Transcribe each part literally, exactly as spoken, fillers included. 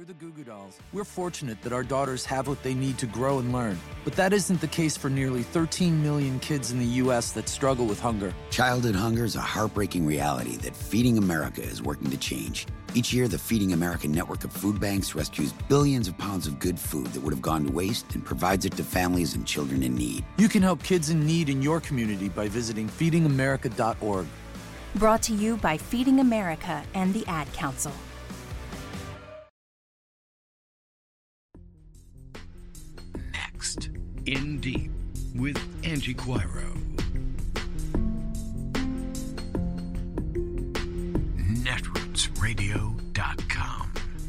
We're the Goo Goo Dolls. We're fortunate that our daughters have what they need to grow and learn. But that isn't the case for nearly thirteen million kids in the U S that struggle with hunger. Childhood hunger is a heartbreaking reality that Feeding America is working to change. Each year, the Feeding America network of food banks rescues billions of pounds of good food that would have gone to waste and provides it to families and children in need. You can help kids in need in your community by visiting feeding america dot org. Brought to you by Feeding America and the Ad Council. Next, In Deep with Angie Quiro. netroots radio dot com.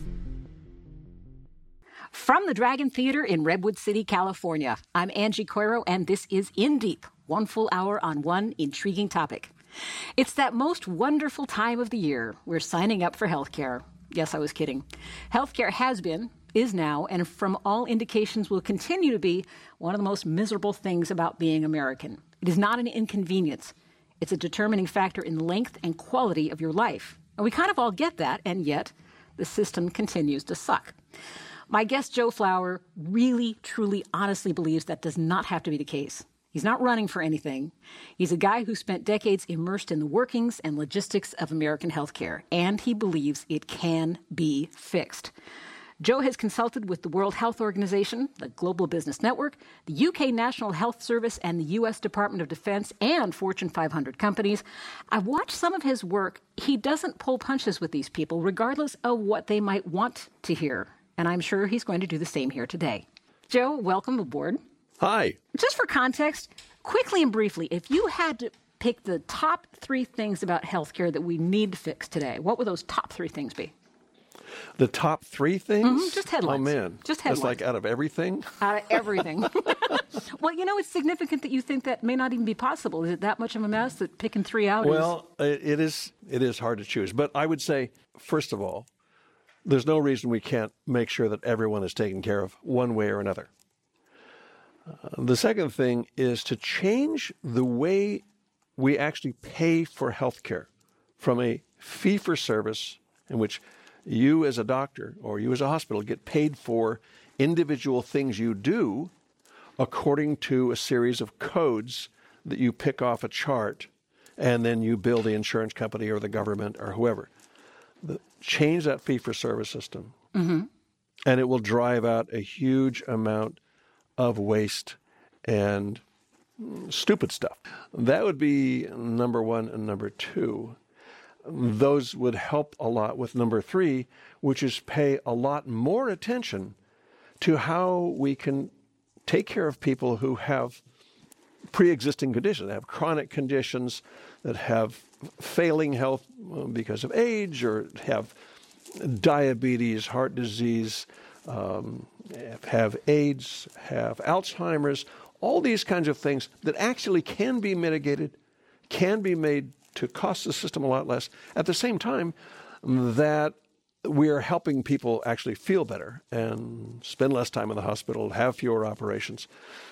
From the Dragon Theater in Redwood City, California, I'm Angie Quiro, and this is In Deep, one full hour on one intriguing topic. It's that most wonderful time of the year. We're signing up for healthcare. Yes, I was kidding. Healthcare has been, is now, and from all indications will continue to be one of the most miserable things about being American. It is not an inconvenience. It's a determining factor in the length and quality of your life. And we kind of all get that, and yet the system continues to suck. My guest, Joe Flower, really, truly, honestly believes that does not have to be the case. He's not running for anything. He's a guy who spent decades immersed in the workings and logistics of American healthcare, and he believes it can be fixed. Joe has consulted with the World Health Organization, the Global Business Network, the U K National Health Service, and the U S Department of Defense, and Fortune five hundred companies. I've watched some of his work. He doesn't pull punches with these people, regardless of what they might want to hear. And I'm sure he's going to do the same here today. Joe, welcome aboard. Hi. Just for context, quickly and briefly, if you had to pick the top three things about healthcare that we need to fix today, what would those top three things be? The top three things? Mm-hmm, just headlines. Oh, man. Just headlines. That's like out of everything? Out of everything. Well, you know, it's significant that you think that may not even be possible. Is it that much of a mess that picking three out well, is... Well, it is, it is hard to choose. But I would say, first of all, there's no reason we can't make sure that everyone is taken care of one way or another. Uh, the second thing is to change the way we actually pay for health care from a fee-for-service in which you as a doctor or you as a hospital get paid for individual things you do according to a series of codes that you pick off a chart and then you bill the insurance company or the government or whoever. The, change that fee-for-service system, mm-hmm. and it will drive out a huge amount of waste and stupid stuff. That would be number one and number two. Those would help a lot with number three, which is pay a lot more attention to how we can take care of people who have pre-existing conditions, that have chronic conditions, that have failing health because of age, or have diabetes, heart disease, um, have AIDS, have Alzheimer's, all these kinds of things that actually can be mitigated, can be made to cost the system a lot less, at the same time that we are helping people actually feel better and spend less time in the hospital, have fewer operations.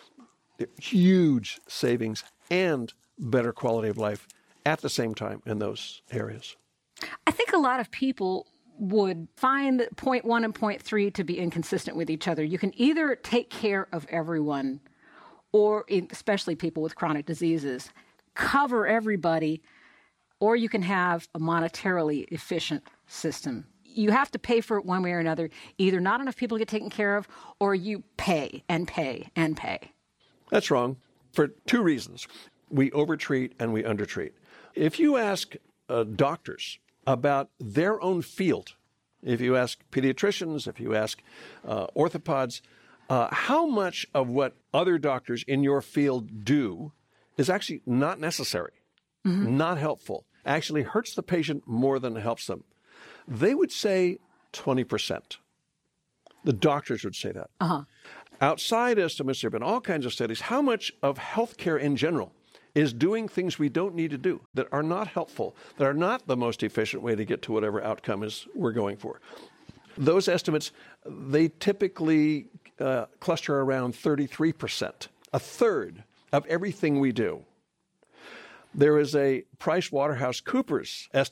Huge savings and better quality of life at the same time in those areas. I think a lot of people would find point one and point three to be inconsistent with each other. You can either take care of everyone, or especially people with chronic diseases, cover everybody, or you can have a monetarily efficient system. You have to pay for it one way or another. Either not enough people get taken care of, or you pay and pay and pay. That's wrong for two reasons. We overtreat and we undertreat. If you ask uh, doctors about their own field, if you ask pediatricians, if you ask uh, orthopods, uh, how much of what other doctors in your field do is actually not necessary, mm-hmm. not helpful, actually hurts the patient more than it helps them, they would say twenty percent. The doctors would say that. Uh-huh. Outside estimates, there have been all kinds of studies, how much of healthcare in general is doing things we don't need to do, that are not helpful, that are not the most efficient way to get to whatever outcome is we're going for. Those estimates, they typically uh, cluster around thirty-three percent, a third of everything we do. There is a PricewaterhouseCoopers estimate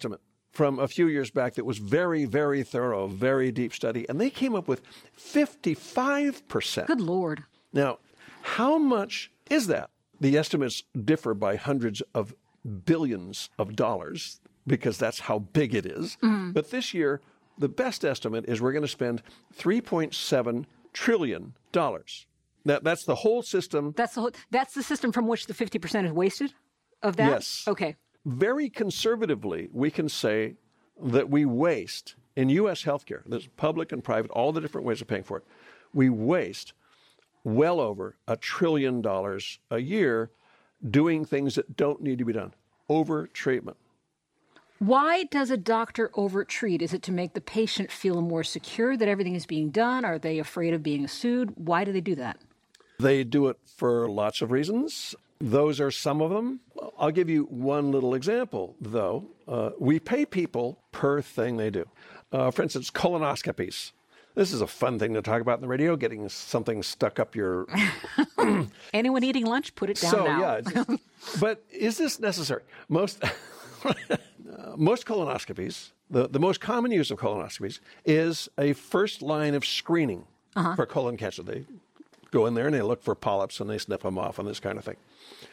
from a few years back that was very, very thorough, very deep study, and they came up with fifty-five percent. Good Lord. Now, how much is that? The estimates differ by hundreds of billions of dollars because that's how big it is. Mm-hmm. But this year, the best estimate is we're going to spend three point seven trillion dollars. That, that's the whole system. That's the whole, that's the system from which the fifty percent is wasted of that? Yes. Okay. Very conservatively, we can say that we waste in U S healthcare, there's public and private, all the different ways of paying for it, we waste well over a trillion dollars a year doing things that don't need to be done. Over-treatment. Why does a doctor overtreat? Is it to make the patient feel more secure that everything is being done? Are they afraid of being sued? Why do they do that? They do it for lots of reasons. Those are some of them. I'll give you one little example, though. Uh, we pay people per thing they do. Uh, for instance, colonoscopies. This is a fun thing to talk about in the radio, getting something stuck up your... Anyone eating lunch, put it down so, now. Yeah, it's just... But is this necessary? Most uh, most colonoscopies, the, the most common use of colonoscopies is a first line of screening uh-huh. for colon cancer. They go in there and they look for polyps and they snip them off and this kind of thing.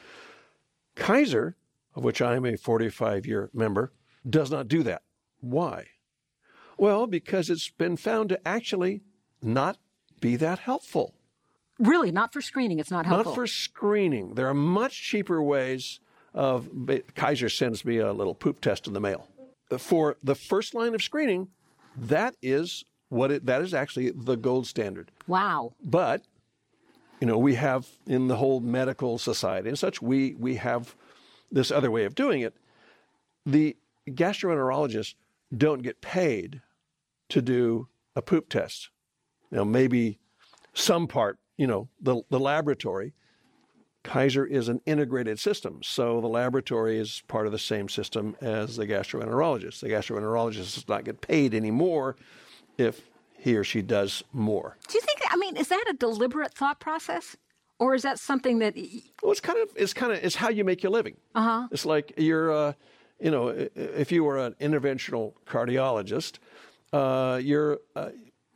Kaiser, of which I'm a forty-five-year member, does not do that. Why? Well, because it's been found to actually not be that helpful. Really? Not for screening? It's not helpful? Not for screening. There are much cheaper ways of... Kaiser sends me a little poop test in the mail. For the first line of screening, that is what it, that is actually the gold standard. Wow. But, you know, we have, in the whole medical society and such, we, we have this other way of doing it. The gastroenterologists don't get paid to do a poop test. You know, maybe some part, you know, the, the laboratory. Kaiser is an integrated system, so the laboratory is part of the same system as the gastroenterologist. The gastroenterologist does not get paid anymore if he or she does more. Do you think, I mean, is that a deliberate thought process? Or is that something that... Well, it's kind of, it's kind of, it's how you make your living. Uh-huh. It's like you're, uh, you know, if you were an interventional cardiologist, uh, you're, uh,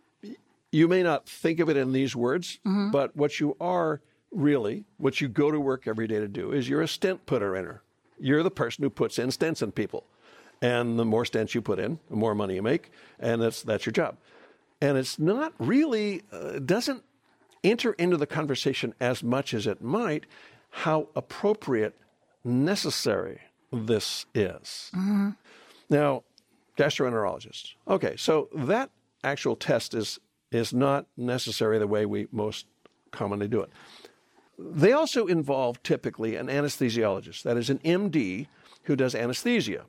you may not think of it in these words, mm-hmm. but what you are really, what you go to work every day to do is you're a stent putter inner. You're the person who puts in stents in people. And the more stents you put in, the more money you make, and that's that's your job. And it's not really, uh, doesn't enter into the conversation as much as it might, how appropriate, necessary this is. Mm-hmm. Now, gastroenterologists. Okay, so that actual test is is not necessary the way we most commonly do it. They also involve typically an anesthesiologist, that is an M D who does anesthesia.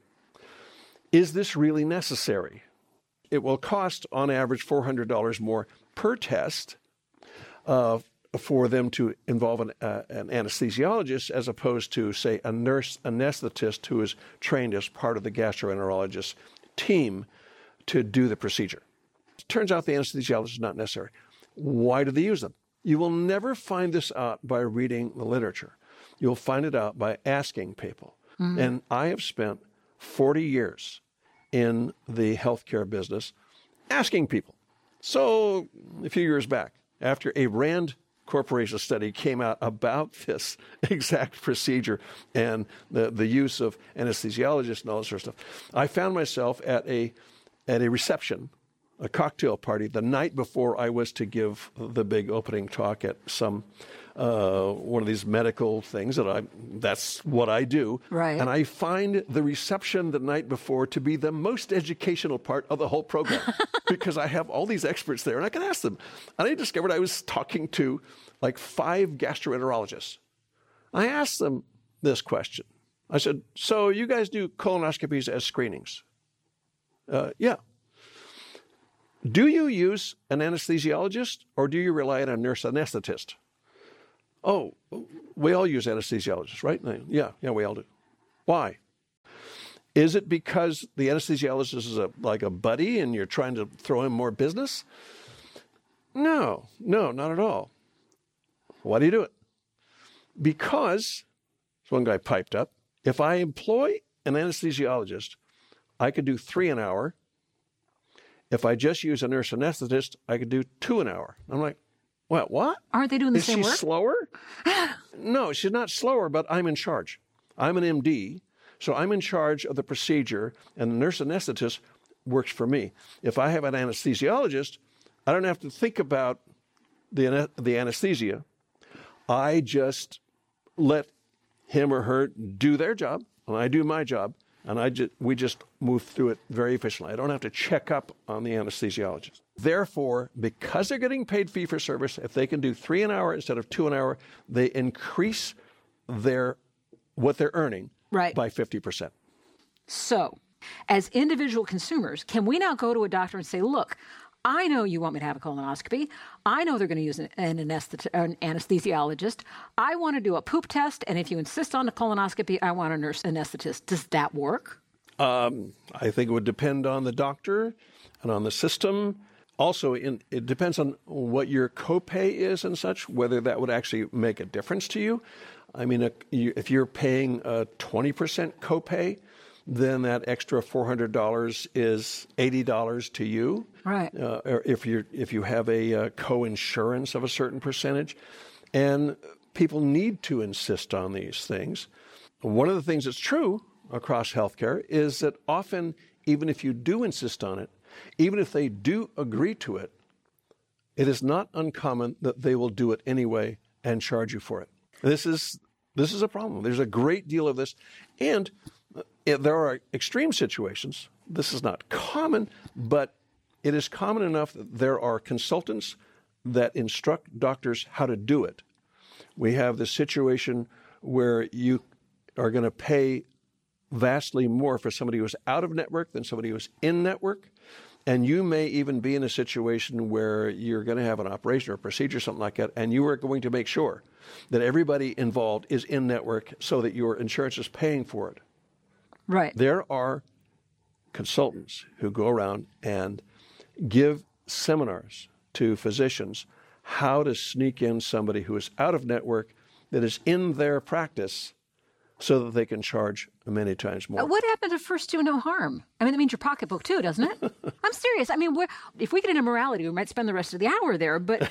Is this really necessary? It will cost on average four hundred dollars more per test uh, for them to involve an, uh, an anesthesiologist as opposed to, say, a nurse anesthetist who is trained as part of the gastroenterologist team to do the procedure. It turns out the anesthesiologist is not necessary. Why do they use them? You will never find this out by reading the literature. You'll find it out by asking people. Mm-hmm. And I have spent forty years in the healthcare business asking people. So a few years back, after a Rand Corporation study came out about this exact procedure and the, the use of anesthesiologists and all this sort of stuff, I found myself at a at a reception, a cocktail party, the night before I was to give the big opening talk at some uh, one of these medical things that I that's what I do. Right. And I find the reception the night before to be the most educational part of the whole program because I have all these experts there and I can ask them. And I discovered I was talking to like five gastroenterologists. I asked them this question. I said, so you guys do colonoscopies as screenings? Uh, yeah. Do you use an anesthesiologist or do you rely on a nurse anesthetist? Oh, we all use anesthesiologists, right? Yeah, yeah, we all do. Why? Is it because the anesthesiologist is a, like a buddy and you're trying to throw him more business? No, no, not at all. Why do you do it? Because, one guy piped up, if I employ an anesthesiologist, I could do three an hour. If I just use a nurse anesthetist, I could do two an hour. I'm like, what, what? Aren't they doing the Is same she work? slower? No, she's not slower, but I'm in charge. I'm an M D, so I'm in charge of the procedure, and the nurse anesthetist works for me. If I have an anesthesiologist, I don't have to think about the, the anesthesia. I just let him or her do their job, and I do my job, and I just, we just move through it very efficiently. I don't have to check up on the anesthesiologist. Therefore, because they're getting paid fee for service, if they can do three an hour instead of two an hour, they increase their what they're earning right. by fifty percent. So, as individual consumers, can we now go to a doctor and say, look, I know you want me to have a colonoscopy. I know they're going to use an, an, anesthet- an anesthesiologist. I want to do a poop test, and if you insist on a colonoscopy, I want a nurse anesthetist. Does that work? Um, I think it would depend on the doctor and on the system. Also, in, it depends on what your copay is and such, whether that would actually make a difference to you. I mean, if you're paying a twenty percent copay, then that extra four hundred dollars is eighty dollars to you. Right. Uh, or if you if you have a uh, co-insurance of a certain percentage. And people need to insist on these things. One of the things that's true across healthcare is that often, even if you do insist on it, even if they do agree to it, it is not uncommon that they will do it anyway and charge you for it. This is this is a problem. There's a great deal of this. And there are extreme situations. This is not common, but it is common enough that there are consultants that instruct doctors how to do it. We have this situation where you are going to pay vastly more for somebody who's out of network than somebody who's in network. And you may even be in a situation where you're going to have an operation or a procedure, something like that, and you are going to make sure that everybody involved is in network so that your insurance is paying for it. Right. There are consultants who go around and give seminars to physicians how to sneak in somebody who is out of network that is in their practice so that they can charge many times more. What happened to first do no harm? I mean, that means your pocketbook too, doesn't it? I'm serious. I mean, we're, if we get into morality, we might spend the rest of the hour there, but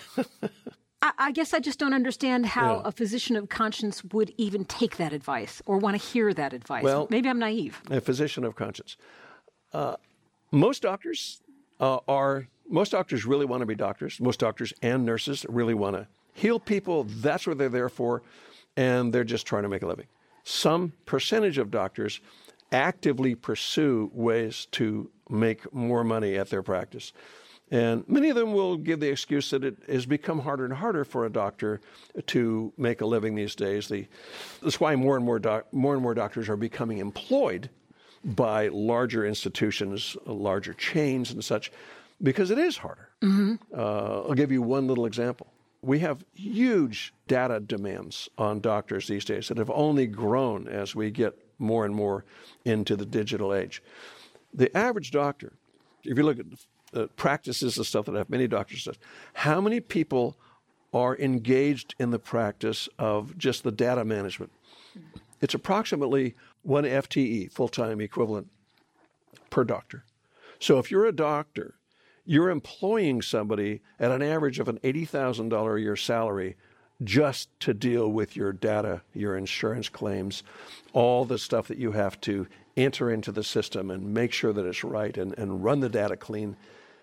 I, I guess I just don't understand how Yeah. a physician of conscience would even take that advice or want to hear that advice. Well, maybe I'm naive. A physician of conscience. Uh, most doctors uh, are, most doctors really want to be doctors. Most doctors and nurses really want to heal people. That's what they're there for, and they're just trying to make a living. Some percentage of doctors actively pursue ways to make more money at their practice. And many of them will give the excuse that it has become harder and harder for a doctor to make a living these days. The, that's why more and more doc, more and more doctors are becoming employed by larger institutions, larger chains and such, because it is harder. Mm-hmm. Uh, I'll give you one little example. We have huge data demands on doctors these days that have only grown as we get more and more into the digital age. The average doctor, if you look at uh, practices and stuff that have many doctors, how many people are engaged in the practice of just the data management? It's approximately one F T E, full-time equivalent, per doctor. So if you're a doctor, you're employing somebody at an average of an eighty thousand dollars a year salary just to deal with your data, your insurance claims, all the stuff that you have to enter into the system and make sure that it's right and, and run the data clean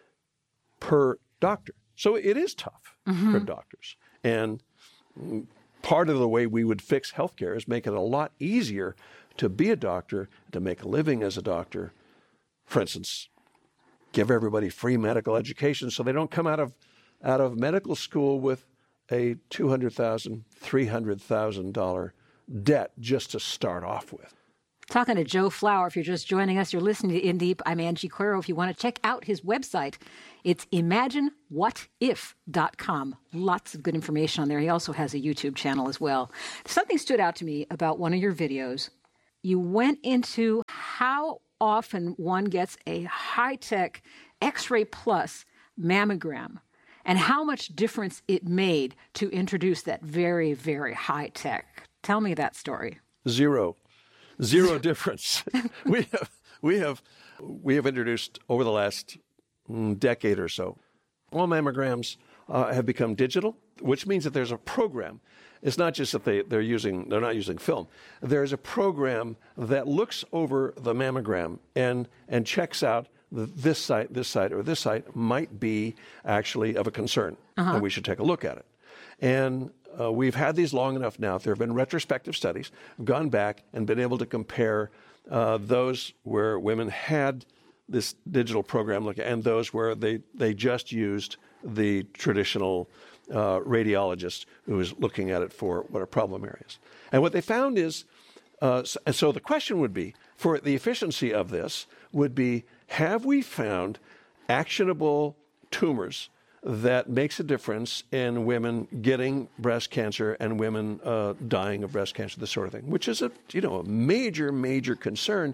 per doctor. So it is tough mm-hmm. for doctors. And part of the way we would fix healthcare is make it a lot easier to be a doctor, to make a living as a doctor. For instance, give everybody free medical education so they don't come out of out of medical school with a two hundred thousand dollars, three hundred thousand dollars debt just to start off with. Talking to Joe Flower. If you're just joining us, you're listening to In Deep. I'm Angie Cuero. If you want to check out his website, it's imagine what if dot com. Lots of good information on there. He also has a YouTube channel as well. Something stood out to me about one of your videos. You went into how often one gets a high-tech X-ray plus mammogram and how much difference it made to introduce that very, very high-tech. Tell me that story. Zero. Zero difference. we have we have we have introduced over the last mm, decade or so, all mammograms uh, have become digital, which means that there's a program. It's not just that they, they're using they're not using film. There's a program that looks over the mammogram and and checks out the, this site, this site, or this site might be actually of a concern, uh-huh. and we should take a look at it. And uh, we've had these long enough now. There have been retrospective studies, gone back and been able to compare uh, those where women had this digital program look and those where they, they just used the traditional uh, radiologist who was looking at it for what are problem areas. And what they found is, uh, so, and so the question would be, for the efficiency of this, would be, have we found actionable tumors that makes a difference in women getting breast cancer and women uh, dying of breast cancer, this sort of thing, which is a you know a major, major concern.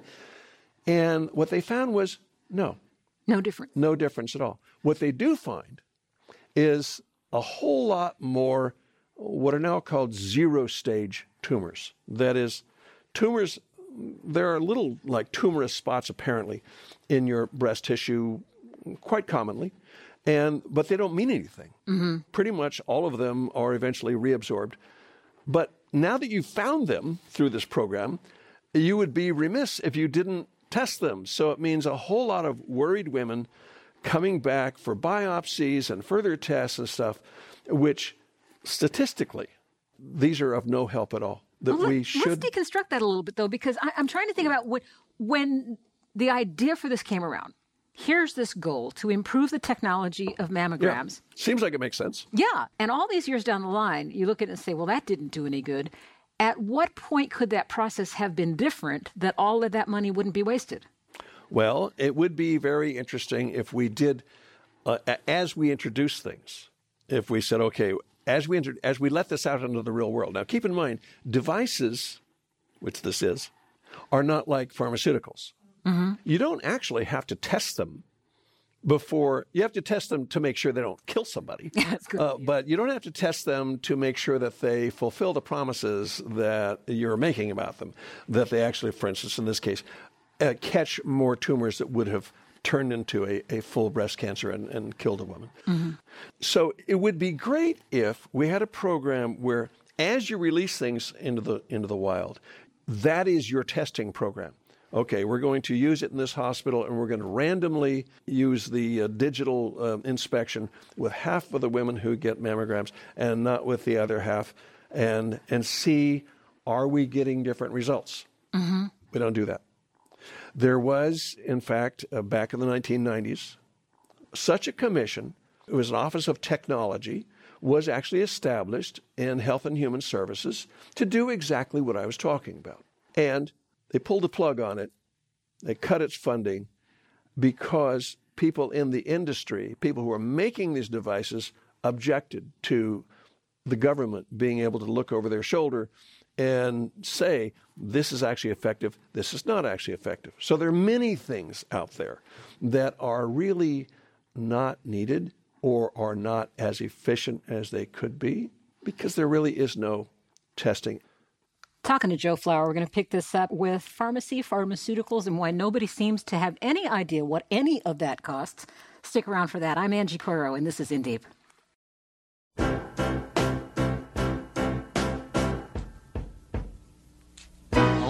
And what they found was no. No difference. No difference at all. What they do find is a whole lot more what are now called zero-stage tumors. That is, tumors, there are little like tumorous spots apparently in your breast tissue quite commonly. And but they don't mean anything. Mm-hmm. Pretty much all of them are eventually reabsorbed. But now that you've found them through this program, you would be remiss if you didn't test them. So it means a whole lot of worried women coming back for biopsies and further tests and stuff, which statistically, these are of no help at all. That well, we let, should let's deconstruct that a little bit, though, because I, I'm trying to think about what, when the idea for this came around. Here's this goal to improve the technology of mammograms. Yeah. Seems like it makes sense. Yeah. And all these years down the line, you look at it and say, well, that didn't do any good. At what point could that process have been different that all of that money wouldn't be wasted? Well, it would be very interesting if we did, uh, as we introduce things, if we said, okay, as we inter- as we let this out into the real world. Now, keep in mind, devices, which this is, are not like pharmaceuticals. Mm-hmm. You don't actually have to test them before. You have to test them to make sure they don't kill somebody. That's good. Uh, but you don't have to test them to make sure that they fulfill the promises that you're making about them, that they actually, for instance, in this case, uh, catch more tumors that would have turned into a, a full breast cancer and, and killed a woman. Mm-hmm. So it would be great if we had a program where as you release things into the into the wild, that is your testing program. Okay, we're going to use it in this hospital, and we're going to randomly use the uh, digital uh, inspection with half of the women who get mammograms and not with the other half, and and see, are we getting different results? Mm-hmm. We don't do that. There was, in fact, uh, back in the nineteen nineties, such a commission. It was an Office of Technology, was actually established in Health and Human Services to do exactly what I was talking about. And they pulled the plug on it. They cut its funding because people in the industry, people who are making these devices, objected to the government being able to look over their shoulder and say, this is actually effective, this is not actually effective. So there are many things out there that are really not needed or are not as efficient as they could be because there really is no testing. Talking to Joe Flower, we're going to pick this up with pharmacy, pharmaceuticals, and why nobody seems to have any idea what any of that costs. Stick around for that. I'm Angie Coiro, and this is In Deep.